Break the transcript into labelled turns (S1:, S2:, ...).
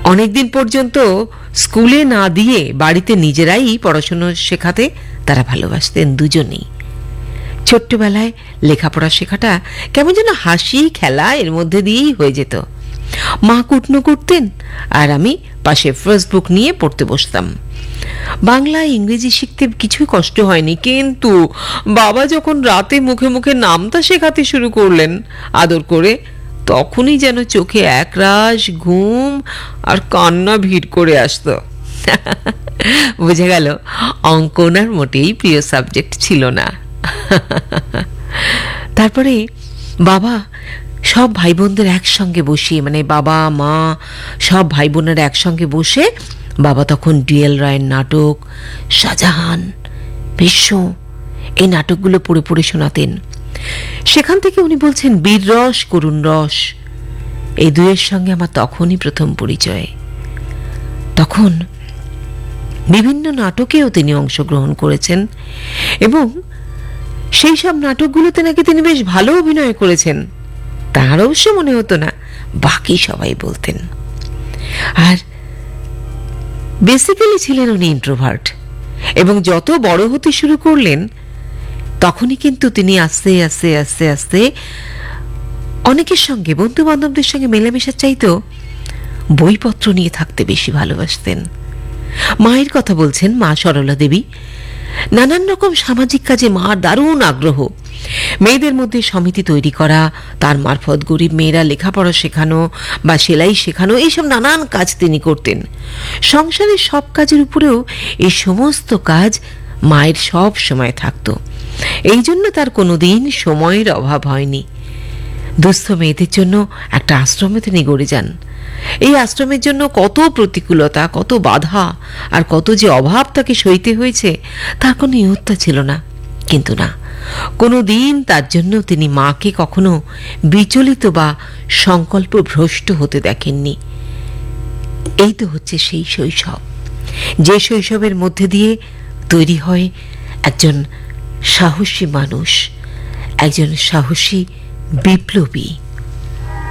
S1: অনেকদিন পর্যন্ত স্কুলে না দিয়ে বাড়িতে নিজেরাই পড়াশুনো শেখাতে তারা ভালোবাসতেন দুজনেই। ছোট্টবেলায় লেখাপড়া শেখাটা কেমন যেন হাসি খেলা এর মধ্যে দিয়েই হয়ে যেত। মা কুটনো করতেন আর আমি পাশে ফার্স্ট বুক নিয়ে পড়তে বসতাম। বাংলা ইংরেজি শিখতে কিছুই কষ্ট হয়নি, কিন্তু বাবা যখন রাতে মুখে মুখে নামতা শেখাতে শুরু করলেন আদর করে, তখনই যেন চোখে একরাশ ঘুম আর কান্না ভিড় করে আসতো। বুঝে গেল অঙ্ক ওনার মোটেই প্রিয় সাবজেক্ট ছিল না। তারপরে বাবা সব ভাই বোনদের একসঙ্গে বসিয়ে, মানে বাবা মা সব ভাই বোনেরা একসঙ্গে বসে, বাবা তখন ডিএল রায়ের নাটক শাহজাহান, ভীষ্ম এই নাটকগুলো পড়ে পড়ে শোনাতেন। সেখান থেকে উনি বলছেন বীর রস করুণ রস, এই দুয়ের সঙ্গে আমার তখনই প্রথম পরিচয়। তখন বিভিন্ন নাটকেও তিনি অংশগ্রহণ করেছেন এবং সেই সব নাটকগুলোতে নাকি তিনি বেশ ভালো অভিনয় করেছেন। তার অবশ্য মনে হতো না, বাকি সবাই বলতেন। আর বেসিক্যালি ছিলেন উনি ইন্ট্রোভার্ট, এবং যত বড় হতে শুরু করলেন তখনই কিন্তু তিনি আস্তে আস্তে আস্তে আস্তে অনেকের সঙ্গে, বন্ধু বান্ধবদের সঙ্গে মেলামেশার চাইতেও বইপত্র নিয়ে থাকতে বেশি ভালোবাসতেন। মায়ের কথা বলছেন, মা সরলা দেবী। নানান রকম সামাজিক কাজে মার দারুণ আগ্রহ। মেয়েদের মধ্যে সমিতি তৈরি করা, তার মারফত গরিব মেয়েরা লেখাপড়া শেখানো বা সেলাই শেখানো, এইসব নানান কাজ তিনি করতেন। সংসারের সব কাজের উপরেও এই সমস্ত কাজ মায়ের সব সময় থাকত। এই জন্য তার কোনোদিন সময়ের অভাব হয়নি। দুস্থ মেয়েদের জন্য একটা আশ্রমে তিনি গড়ে যান। এই আশ্রমের জন্য কত প্রতিকূলতা, কত বাধা আর কত যে অভাব তাকে সইতে হয়েছে তার কোনো ইয়ত্তা ছিল না। কিন্তু না, কোনোদিন তার জন্য তিনি মাকে কখনো বিচলিত বা সংকল্প ভ্রষ্ট হতে দেখেননি। এই তো হচ্ছে সেই শৈশব, যে শৈশবের মধ্যে দিয়ে তৈরি হয় একজন সাহসী মানুষ, একজন সাহসী বিপ্লবী।